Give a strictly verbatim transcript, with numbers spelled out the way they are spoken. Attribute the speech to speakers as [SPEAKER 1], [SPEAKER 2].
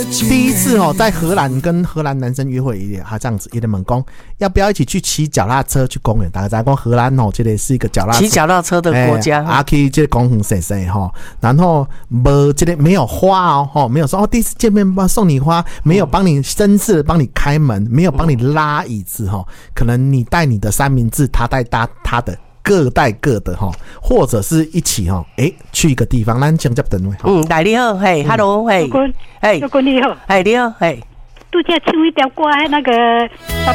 [SPEAKER 1] 第一次哦，在荷兰跟荷兰男生约会，他这样子，有点猛攻，要不要一起去骑脚踏车去公园？大家知道荷兰哦，这里是一个脚踏车
[SPEAKER 2] 骑脚踏车的国家，
[SPEAKER 1] 啊，可以这个公园晒晒哈。然后没这里没有花哦，哦，没有说哦，第一次见面吧送你花，没有帮你绅士的帮你开门，没有帮你拉椅子哈、哦。可能你带你的三明治，他带他他的。各带各的哈，或者是一起哈，哎、欸，去一个地方，咱将接等位。
[SPEAKER 2] 嗯，大你好，嘿 ，Hello， 嘿，
[SPEAKER 3] 哎，哥哥你好，
[SPEAKER 2] 哎，你好，嘿，
[SPEAKER 3] 拄则唱一条歌，那个。